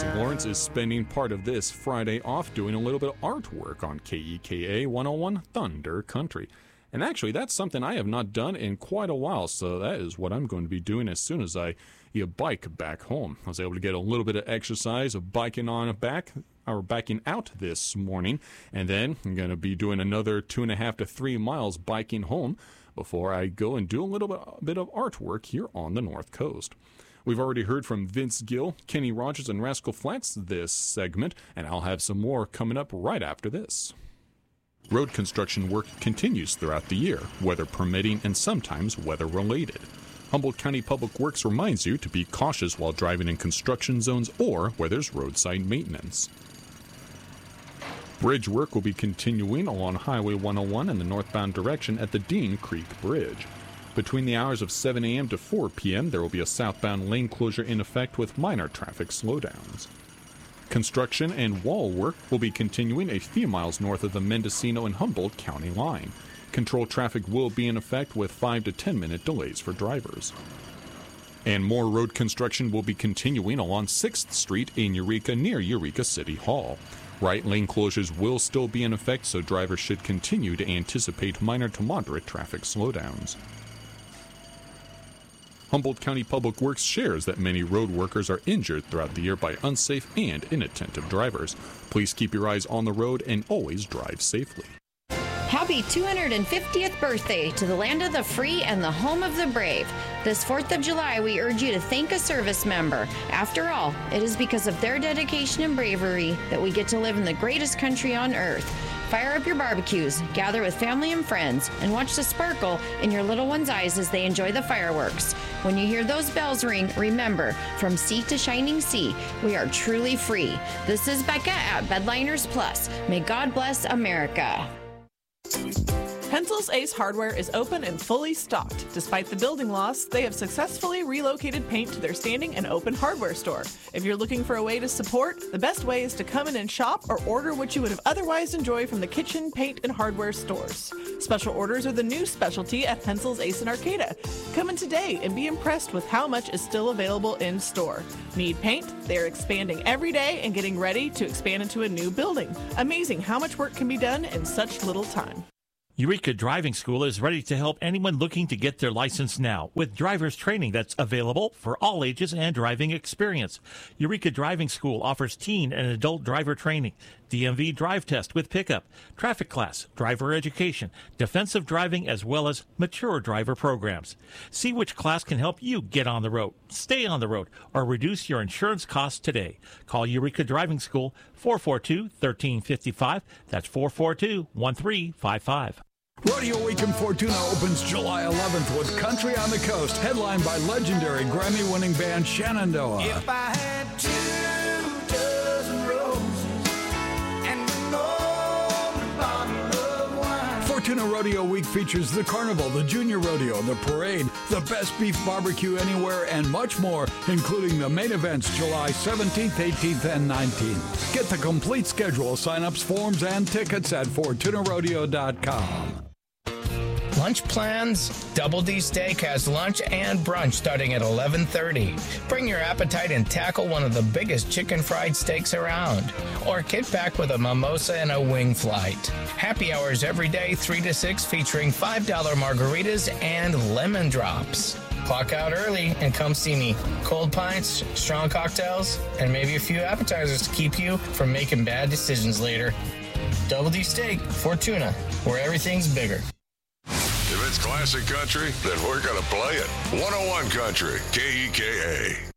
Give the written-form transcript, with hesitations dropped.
Lawrence is spending part of this Friday off doing a little bit of artwork on KEKA 101 Thunder Country. And actually, that's something I have not done in quite a while, so that is what I'm going to be doing as soon as I bike back home. I was able to get a little bit of exercise of backing out this morning, and then I'm going to be doing another 2.5 to 3 miles biking home before I go and do a little bit of artwork here on the North Coast. We've already heard from Vince Gill, Kenny Rogers, and Rascal Flatts this segment, and I'll have some more coming up right after this. Road construction work continues throughout the year, weather permitting and sometimes weather-related. Humboldt County Public Works reminds you to be cautious while driving in construction zones or where there's roadside maintenance. Bridge work will be continuing along Highway 101 in the northbound direction at the Dean Creek Bridge. Between the hours of 7 a.m. to 4 p.m., there will be a southbound lane closure in effect with minor traffic slowdowns. Construction and wall work will be continuing a few miles north of the Mendocino and Humboldt County line. Controlled traffic will be in effect with 5 to 10 minute delays for drivers. And more road construction will be continuing along 6th Street in Eureka near Eureka City Hall. Right lane closures will still be in effect, so drivers should continue to anticipate minor to moderate traffic slowdowns. Humboldt County Public Works shares that many road workers are injured throughout the year by unsafe and inattentive drivers. Please keep your eyes on the road and always drive safely. Happy 250th birthday to the land of the free and the home of the brave. This 4th of July, we urge you to thank a service member. After all, it is because of their dedication and bravery that we get to live in the greatest country on earth. Fire up your barbecues, gather with family and friends, and watch the sparkle in your little ones' eyes as they enjoy the fireworks. When you hear those bells ring, remember, from sea to shining sea, we are truly free. This is Becca at Bedliners Plus. May God bless America. Pencil's Ace Hardware is open and fully stocked. Despite the building loss, they have successfully relocated paint to their standing and open hardware store. If you're looking for a way to support, the best way is to come in and shop or order what you would have otherwise enjoyed from the kitchen, paint, and hardware stores. Special orders are the new specialty at Pencil's Ace in Arcata. Come in today and be impressed with how much is still available in store. Need paint? They're expanding every day and getting ready to expand into a new building. Amazing how much work can be done in such little time. Eureka Driving School is ready to help anyone looking to get their license now with driver's training that's available for all ages and driving experience. Eureka Driving School offers teen and adult driver training, DMV drive test with pickup, traffic class, driver education, defensive driving, as well as mature driver programs. See which class can help you get on the road, stay on the road, or reduce your insurance costs today. Call Eureka Driving School 442-1355. That's 442-1355. Rodeo Week in Fortuna opens July 11th with Country on the Coast, headlined by legendary Grammy-winning band Shenandoah. If I had 2 dozen roses and an old bottle of wine. Fortuna Rodeo Week features the carnival, the junior rodeo, the parade, the best beef barbecue anywhere, and much more, including the main events July 17th, 18th, and 19th. Get the complete schedule, sign-ups, forms, and tickets at FortunaRodeo.com. Lunch plans? Double D Steak has lunch and brunch starting at 11:30. Bring your appetite and tackle one of the biggest chicken fried steaks around. Or kick back with a mimosa and a wing flight. Happy hours every day, 3 to 6, featuring $5 margaritas and lemon drops. Clock out early and come see me. Cold pints, strong cocktails, and maybe a few appetizers to keep you from making bad decisions later. Double D Steak, Fortuna, where everything's bigger. If it's classic country, then we're going to play it. 101 Country, KEKA.